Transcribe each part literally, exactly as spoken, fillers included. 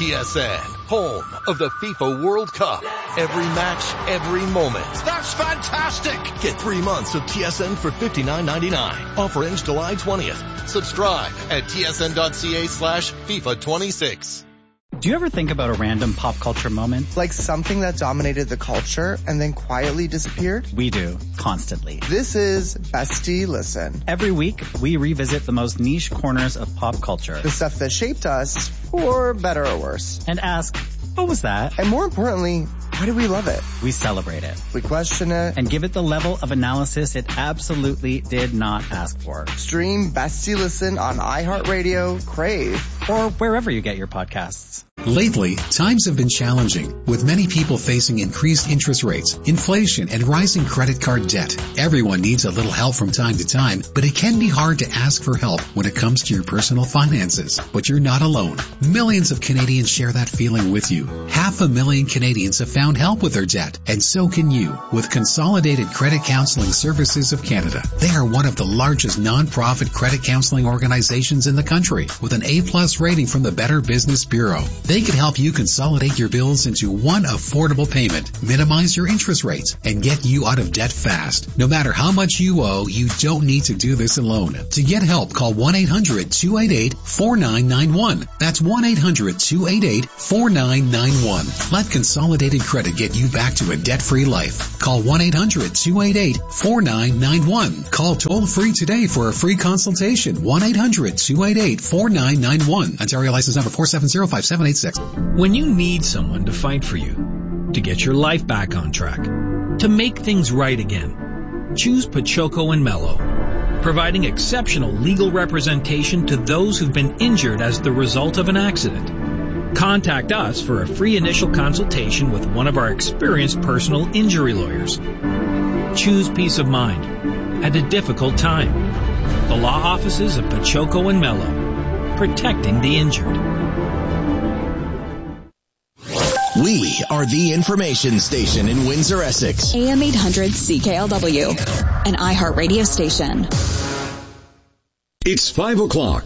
T S N, home of the FIFA World Cup. Every match, every moment. That's fantastic! Get three months of T S N for fifty-nine ninety-nine. Offer ends July twentieth. Subscribe at tsn.ca slash FIFA 26. Do you ever think about a random pop culture moment? Like something that dominated the culture and then quietly disappeared? We do, constantly. This is Bestie Listen. Every week, we revisit the most niche corners of pop culture. The stuff that shaped us, for better or worse. And ask, what was that? And more importantly, why do we love it? We celebrate it. We question it. And give it the level of analysis it absolutely did not ask for. Stream Bestie Listen on iHeartRadio, Crave, or wherever you get your podcasts. Lately, times have been challenging, with many people facing increased interest rates, inflation, and rising credit card debt. Everyone needs a little help from time to time, but it can be hard to ask for help when it comes to your personal finances. But you're not alone. Millions of Canadians share that feeling with you. Half a million Canadians have found help with their debt, and so can you, with Consolidated Credit Counseling Services of Canada. They are one of the largest non-profit credit counseling organizations in the country, with an A-plus rating from the Better Business Bureau. They can help you consolidate your bills into one affordable payment, minimize your interest rates, and get you out of debt fast. No matter how much you owe, you don't need to do this alone. To get help, call one eight hundred two eight eight four nine nine one. That's one eight hundred two eight eight four nine nine one. Let Consolidated Credit get you back to a debt-free life. Call one eight hundred two eight eight four nine nine one. Call toll-free today for a free consultation. one eight hundred two eight eight four nine nine one. Ontario license number four seven zero five seven eight six. When you need someone to fight for you, to get your life back on track, to make things right again, choose Pachoco and Mello, providing exceptional legal representation to those who've been injured as the result of an accident. Contact us for a free initial consultation with one of our experienced personal injury lawyers. Choose peace of mind at a difficult time. The law offices of Pachoco and Mello, protecting the injured. We are the information station in Windsor, Essex. A M eight hundred C K L W, an iHeart radio station. It's five o'clock.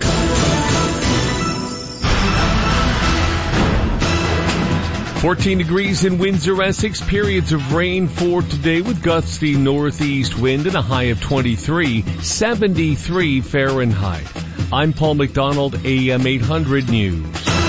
fourteen degrees in Windsor, Essex. Periods of rain for today with gusty northeast wind and a high of twenty-three, seventy-three Fahrenheit. I'm Paul McDonald, A M eight hundred News.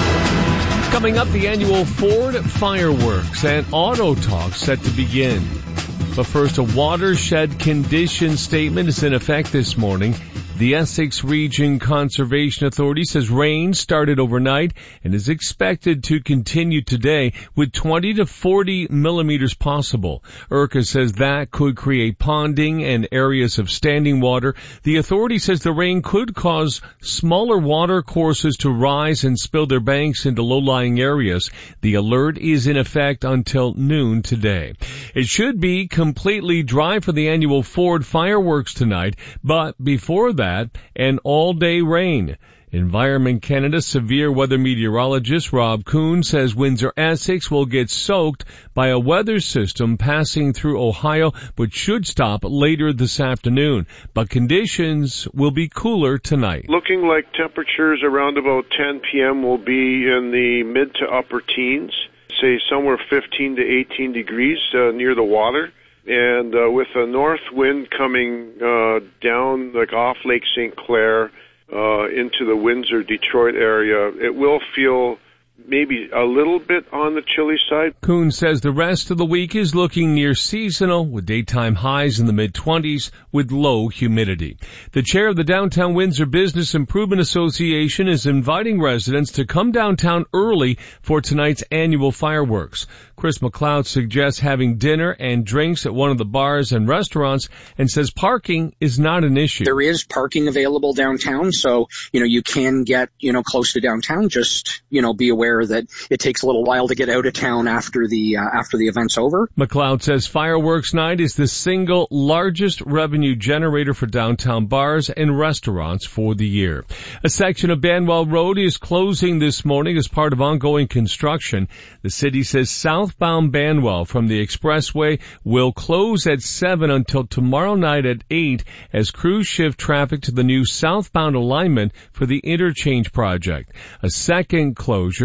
Coming up, the annual Ford Fireworks and Auto Talk set to begin. But first, a watershed condition statement is in effect this morning. The Essex Region Conservation Authority says rain started overnight and is expected to continue today with twenty to forty millimeters possible. I R C A says that could create ponding and areas of standing water. The authority says the rain could cause smaller water courses to rise and spill their banks into low-lying areas. The alert is in effect until noon today. It should be completely dry for the annual Ford Fireworks tonight, but before that, and all-day rain. Environment Canada severe weather meteorologist Rob Kuhn says Windsor Essex will get soaked by a weather system passing through Ohio, but should stop later this afternoon. But conditions will be cooler tonight. Looking like temperatures around about ten p.m. will be in the mid to upper teens, say somewhere fifteen to eighteen degrees uh, near the water. And uh, with a north wind coming uh, down like off Lake Saint Clair uh, into the Windsor, Detroit area, it will feel maybe a little bit on the chilly side. Kuhn says the rest of the week is looking near seasonal with daytime highs in the mid-twenties with low humidity. The chair of the Downtown Windsor Business Improvement Association is inviting residents to come downtown early for tonight's annual fireworks. Chris McLeod suggests having dinner and drinks at one of the bars and restaurants and says parking is not an issue. There is parking available downtown, so, you know, you can get, you know, close to downtown. Just, you know, be aware that it takes a little while to get out of town after the, uh, after the event's over. McLeod says fireworks night is the single largest revenue generator for downtown bars and restaurants for the year. A section of Banwell Road is closing this morning as part of ongoing construction. The city says southbound Banwell from the expressway will close at seven until tomorrow night at eight as crews shift traffic to the new southbound alignment for the interchange project. A second closure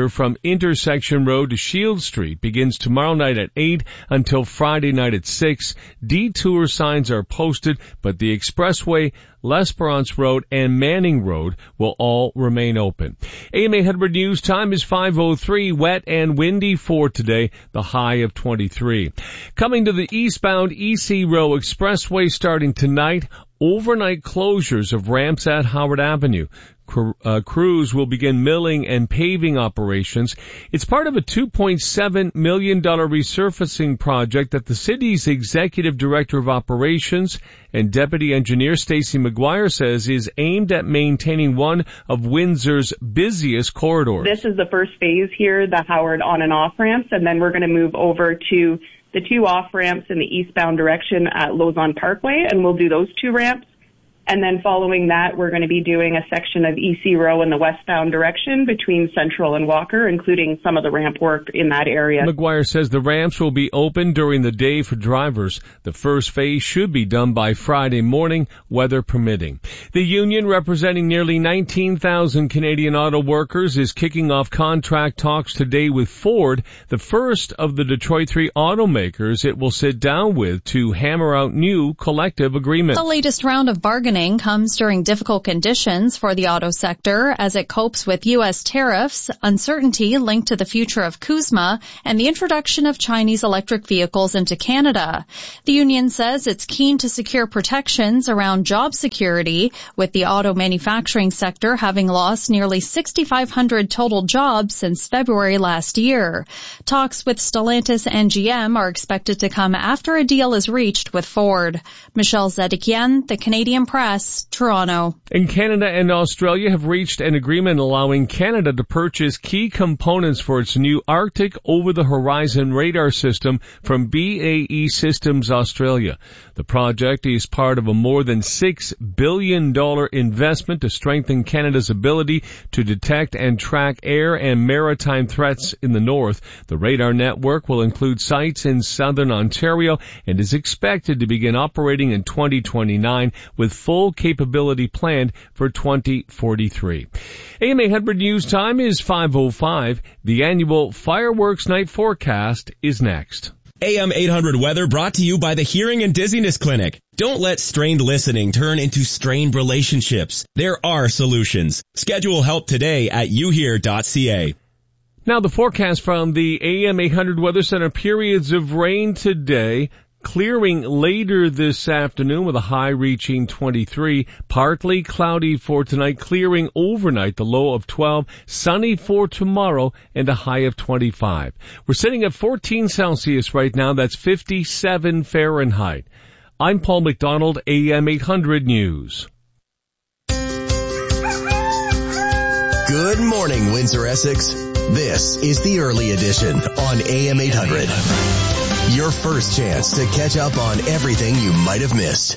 from Intersection Road to Shield Street begins tomorrow night at eight until Friday night at six. Detour signs are posted, but the expressway, L'Esperance Road, and Manning Road will all remain open. A M eight hundred News time is five oh three. Wet and windy for today, the high of twenty-three. Coming to the eastbound E C Row Expressway starting tonight, overnight closures of ramps at Howard Avenue. Uh, crews will begin milling and paving operations. It's part of a two point seven million dollars resurfacing project that the city's executive director of operations and deputy engineer Stacy McGuire says is aimed at maintaining one of Windsor's busiest corridors. This is the first phase here, the Howard on and off ramps, and then we're going to move over to the two off ramps in the eastbound direction at Lausanne Parkway, and we'll do those two ramps. And then following that, we're going to be doing a section of E C Row in the westbound direction between Central and Walker, including some of the ramp work in that area. McGuire says the ramps will be open during the day for drivers. The first phase should be done by Friday morning, weather permitting. The union, representing nearly nineteen thousand Canadian auto workers, is kicking off contract talks today with Ford, the first of the Detroit three automakers it will sit down with to hammer out new collective agreements. The latest round of bargaining comes during difficult conditions for the auto sector as it copes with U S tariffs, uncertainty linked to the future of CUSMA, and the introduction of Chinese electric vehicles into Canada. The union says it's keen to secure protections around job security, with the auto manufacturing sector having lost nearly six thousand five hundred total jobs since February last year. Talks with Stellantis and G M are expected to come after a deal is reached with Ford. Michelle Zedekian, The Canadian Press, Toronto. And Canada and Australia have reached an agreement allowing Canada to purchase key components for its new Arctic over-the-horizon radar system from B A E Systems Australia. The project is part of a more than six billion dollars investment to strengthen Canada's ability to detect and track air and maritime threats in the north. The radar network will include sites in southern Ontario and is expected to begin operating in twenty twenty-nine with full capability planned for twenty forty-three. A M eight hundred News time is five oh five. The annual Fireworks Night forecast is next. A M eight hundred weather brought to you by the Hearing and Dizziness Clinic. Don't let strained listening turn into strained relationships. There are solutions. Schedule help today at you hear dot c a. Now the forecast from the A M eight hundred Weather Center: periods of rain today, clearing later this afternoon with a high reaching twenty-three. Partly cloudy for tonight, clearing overnight, the low of twelve. Sunny for tomorrow and a high of twenty-five. We're sitting at fourteen Celsius right now. That's fifty-seven Fahrenheit. I'm Paul McDonald, A M eight hundred News. Good morning, Windsor, Essex. This is the early edition on A M eight hundred. Your first chance to catch up on everything you might have missed.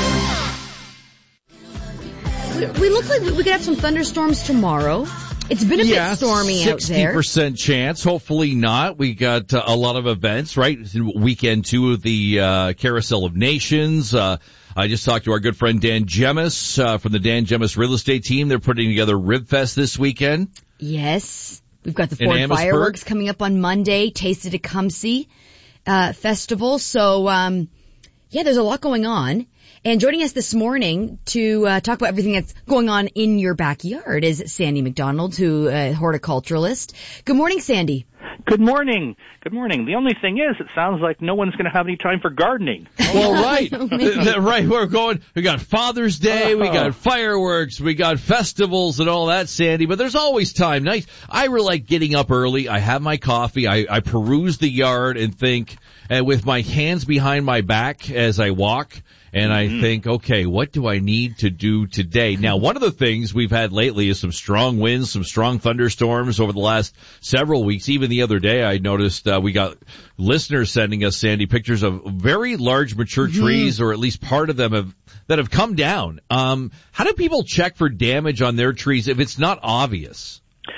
We look like we could have some thunderstorms tomorrow. It's been a yeah, bit stormy out there. sixty percent chance. Hopefully not. We got uh, a lot of events, right? Weekend two of the uh, Carousel of Nations. Uh, I just talked to our good friend Dan Gemis uh, from the Dan Gemis Real Estate Team. They're putting together RibFest this weekend. Yes. We've got the Ford Fireworks coming up on Monday. Taste of Tecumseh uh, Festival. So, um, yeah, there's a lot going on. And joining us this morning to uh, talk about everything that's going on in your backyard is Sandy McDonald, who uh, horticulturalist. Good morning, Sandy. Good morning. Good morning. The only thing is, it sounds like no one's going to have any time for gardening. Well, right. right. We're going, we got Father's Day, oh. we got fireworks, we got festivals and all that, Sandy, but there's always time. Nice. I really like getting up early. I have my coffee. I, I peruse the yard and think, and with my hands behind my back as I walk, and I mm-hmm. think, okay, what do I need to do today? Now, one of the things we've had lately is some strong winds, some strong thunderstorms over the last several weeks. Even the other day, I noticed uh, we got listeners sending us, Sandy, pictures of very large mature mm-hmm. trees, or at least part of them have that have come down. Um, how do people check for damage on their trees if it's not obvious?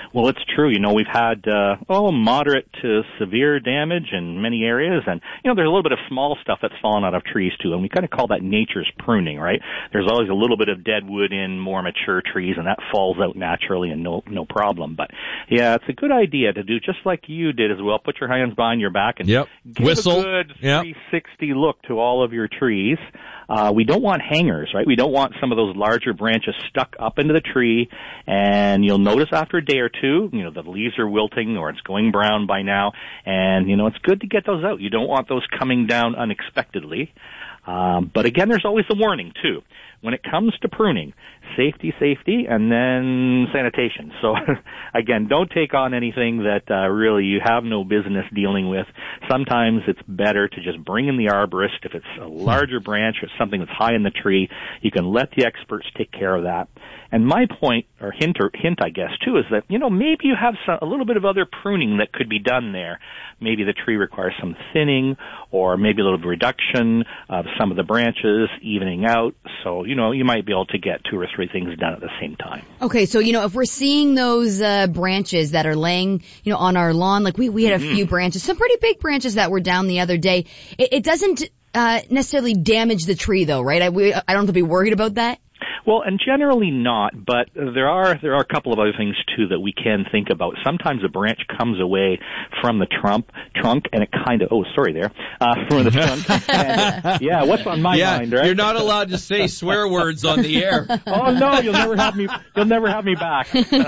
Well, it's true. You know, we've had, uh, oh, moderate to severe damage in many areas. And, you know, there's a little bit of small stuff that's fallen out of trees, too. And we kind of call that nature's pruning, right? There's always a little bit of dead wood in more mature trees, and that falls out naturally and no no problem. But, yeah, it's a good idea to do just like you did as well. Put your hands behind your back and yep. give Whistle. a good yep. three sixty look to all of your trees. Uh, we don't want hangers, right? We don't want some of those larger branches stuck up into the tree, and you'll notice after a day or two, you know, the leaves are wilting or it's going brown by now, and, you know, it's good to get those out. You don't want those coming down unexpectedly. Um, but again, there's always a warning, too. When it comes to pruning, safety, safety, and then sanitation. So, again, don't take on anything that uh, really you have no business dealing with. Sometimes it's better to just bring in the arborist. If it's a larger branch or something that's high in the tree, you can let the experts take care of that. And my point, or hint, or hint, I guess, too, is that, you know, maybe you have some, a little bit of other pruning that could be done there. Maybe the tree requires some thinning, or maybe a little reduction of some of the branches, evening out. So, you know, you might be able to get two or three things done at the same time. Okay, so, you know, if we're seeing those uh, branches that are laying, you know, on our lawn, like we, we had a mm-hmm. few branches, some pretty big branches that were down the other day, it, it doesn't uh, necessarily damage the tree, though, right? I, we, I don't have to be worried about that? Well, and generally not, but there are there are a couple of other things, too, that we can think about. Sometimes a branch comes away from the trunk, trunk and it kind of, oh, sorry there, uh, from the trunk. And, yeah, what's on my yeah, mind, right? You're not allowed to say swear words on the air. Oh, no, you'll never have me, you'll never have me back.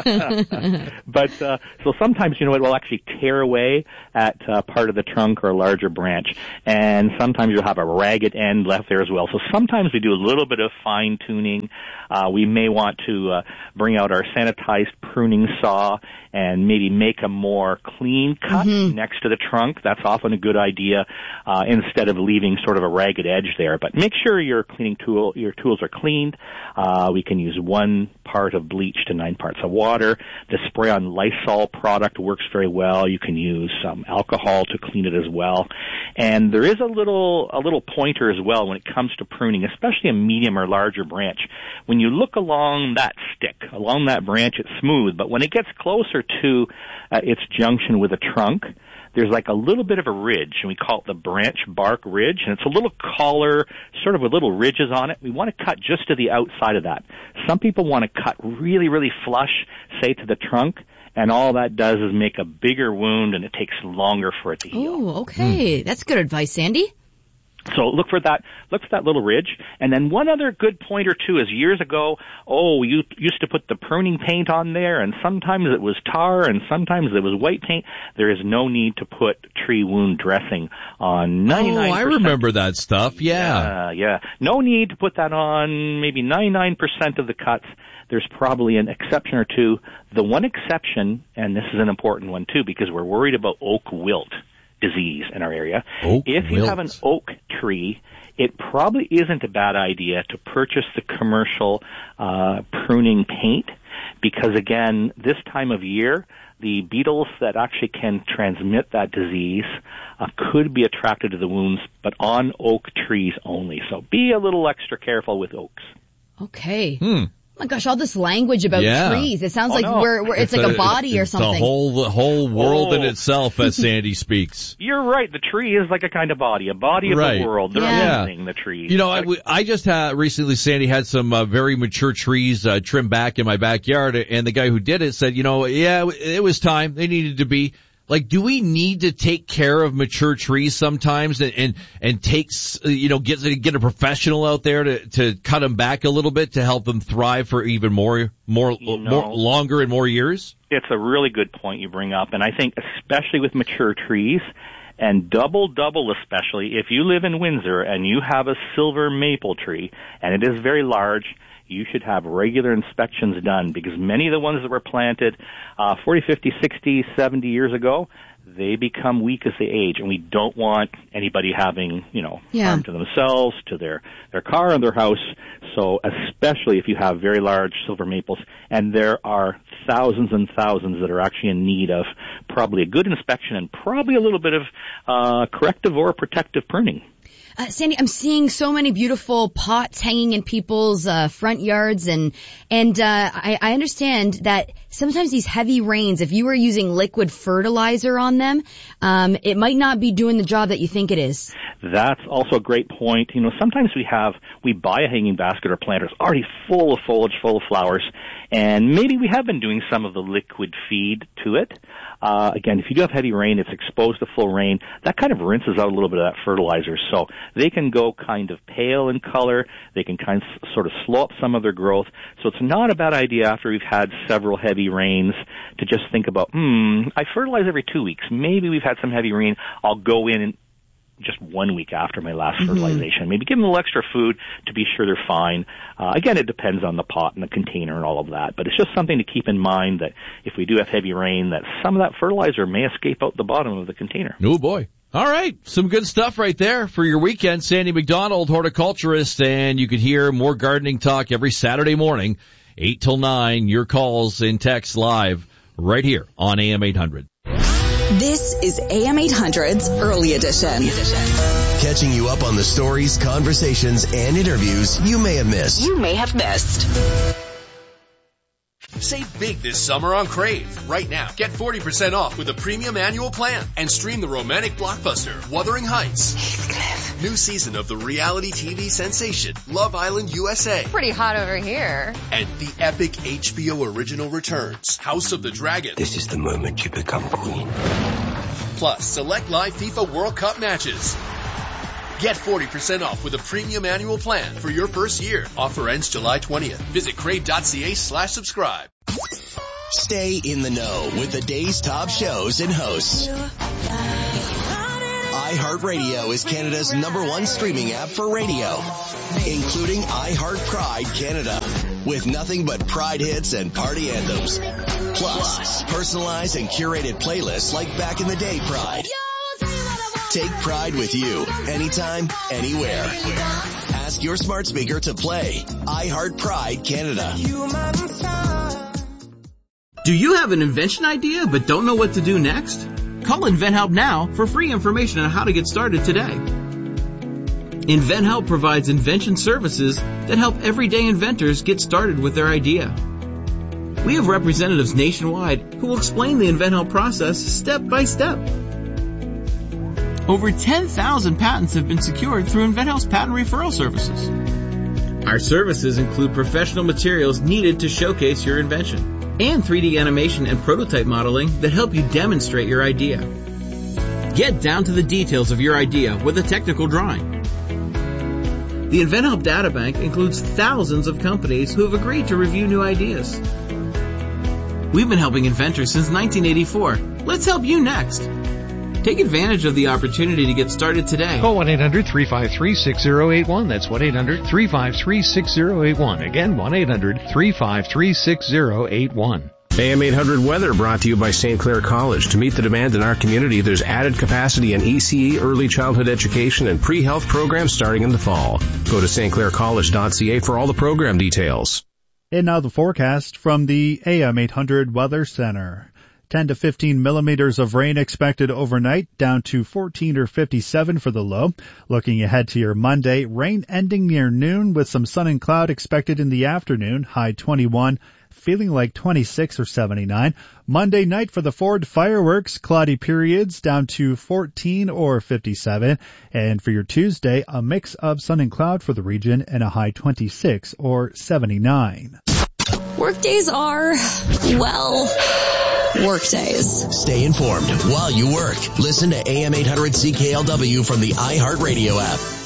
But, uh, so sometimes, you know, it will actually tear away at uh, part of the trunk or a larger branch. And sometimes you'll have a ragged end left there as well. So sometimes we do a little bit of fine tuning. Uh, we may want to uh, bring out our sanitized pruning saw and maybe make a more clean cut mm-hmm. next to the trunk. That's often a good idea uh, instead of leaving sort of a ragged edge there. But make sure your cleaning tool, your tools are cleaned. Uh, we can use one part of bleach to nine parts of water. The spray on Lysol product works very well. You can use some alcohol to clean it as well. And there is a little a little pointer as well when it comes to pruning, especially a medium or larger branch. When you look along that stick, along that branch, it's smooth. But when it gets closer to uh, its junction with a trunk, there's like a little bit of a ridge, and we call it the branch bark ridge, and it's a little collar, sort of with little ridges on it. We want to cut just to the outside of that. Some people want to cut really, really flush, say, to the trunk, and all that does is make a bigger wound, and it takes longer for it to heal. Oh, okay. Mm. That's good advice, Sandy. So look for that, look for that little ridge. And then one other good pointer too is years ago, oh, you used to put the pruning paint on there, and sometimes it was tar and sometimes it was white paint. There is no need to put tree wound dressing on ninety-nine percent. Oh, I remember that stuff, yeah. Yeah, yeah. No need to put that on maybe ninety-nine percent of the cuts. There's probably an exception or two. The one exception, and this is an important one too, because we're worried about oak wilt disease in our area. Oak if you wilt. have an oak tree, it probably isn't a bad idea to purchase the commercial uh, pruning paint, because again, this time of year, the beetles that actually can transmit that disease uh, could be attracted to the wounds, but on oak trees only. So be a little extra careful with oaks. Okay. Hmm. Oh my gosh, all this language about yeah. trees. It sounds oh, like no. we're, we're it's, it's like a, a body or something. It's a whole, the whole world oh. in itself, as Sandy speaks. You're right. The tree is like a kind of body, a body of right. the world. They're yeah. amazing, the trees. You know, I, I just had, recently, Sandy, had some uh, very mature trees uh, trimmed back in my backyard, and the guy who did it said, you know, yeah, it was time. They needed to be. Like, do we need to take care of mature trees sometimes and, and, and take, you know, get, get a professional out there to, to cut them back a little bit to help them thrive for even more, more, you know, more longer and more years? It's a really good point you bring up. And I think especially with mature trees, and double, double especially, if you live in Windsor and you have a silver maple tree, and it is very large, you should have regular inspections done, because many of the ones that were planted uh, forty, fifty, sixty, seventy years ago, they become weak as they age, and we don't want anybody having, you know, yeah. harm to themselves, to their, their car and their house. So especially if you have very large silver maples, and there are thousands and thousands that are actually in need of probably a good inspection and probably a little bit of uh, corrective or protective pruning. Uh, Sandy, I'm seeing so many beautiful pots hanging in people's uh, front yards, and and uh, I, I understand that sometimes these heavy rains, if you are using liquid fertilizer on them, um, it might not be doing the job that you think it is. That's also a great point. You know, sometimes we have, we buy a hanging basket or planter that's already full of foliage, full of flowers, and maybe we have been doing some of the liquid feed to it. Uh, again, if you do have heavy rain, it's exposed to full rain, that kind of rinses out a little bit of that fertilizer. So they can go kind of pale in color. They can kind of sort of slow up some of their growth. So it's not a bad idea after we've had several heavy rains to just think about, hmm, I fertilize every two weeks. Maybe we've had some heavy rain. I'll go in and just one week after my last mm-hmm. fertilization. Maybe give them a little extra food to be sure they're fine. Uh, again, it depends on the pot and the container and all of that, but it's just something to keep in mind that if we do have heavy rain, that some of that fertilizer may escape out the bottom of the container. Oh boy. All right. Some good stuff right there for your weekend. Sandy McDonald, horticulturist, and you can hear more gardening talk every Saturday morning, eight till nine. Your calls and texts live right here on A M eight hundred. This is A M eight hundred's Early Edition. Catching you up on the stories, conversations, and interviews you may have missed. You may have missed. Save big this summer on Crave. Right now, get forty percent off with a premium annual plan and stream the romantic blockbuster Wuthering Heights. Heathcliff. New season of the reality T V sensation Love Island U S A. Pretty hot over here. And the epic H B O original returns House of the Dragon. This is the moment you become queen. Plus, select live FIFA World Cup matches. Get forty percent off with a premium annual plan for your first year. Offer ends July twentieth. Visit crave.ca slash subscribe. Stay in the know with the day's top shows and hosts. iHeartRadio is Canada's number one streaming app for radio, including iHeart Pride Canada, with nothing but Pride hits and party anthems. Plus, personalized and curated playlists like Back in the Day Pride. Take Pride with you, anytime, anywhere. Ask your smart speaker to play iHeart Pride Canada. Do you have an invention idea but don't know what to do next? Call InventHelp now for free information on how to get started today. InventHelp provides invention services that help everyday inventors get started with their idea. We have representatives nationwide who will explain the InventHelp process step by step. Over ten thousand patents have been secured through InventHelp's patent referral services. Our services include professional materials needed to showcase your invention and three D animation and prototype modeling that help you demonstrate your idea. Get down to the details of your idea with a technical drawing. The InventHelp Databank includes thousands of companies who have agreed to review new ideas. We've been helping inventors since nineteen eighty-four. Let's help you next. Take advantage of the opportunity to get started today. Call one eight hundred three five three six zero eight one. That's one eight hundred three five three six zero eight one. Again, one eight hundred three five three six zero eight one. A M eight hundred Weather brought to you by Saint Clair College. To meet the demand in our community, there's added capacity in E C E, early childhood education, and pre-health programs starting in the fall. Go to st clair college dot c a for all the program details. And now the forecast from the A M eight hundred Weather Center. ten to fifteen millimeters of rain expected overnight, down to fourteen or fifty-seven for the low. Looking ahead to your Monday, rain ending near noon with some sun and cloud expected in the afternoon, high twenty-one, feeling like twenty-six or seventy-nine. Monday night for the Ford fireworks, cloudy periods down to fourteen or fifty-seven. And for your Tuesday, a mix of sun and cloud for the region and a high twenty-six or seventy-nine. Workdays are, well, workdays. Stay informed while you work. Listen to A M eight hundred C K L W from the iHeartRadio app.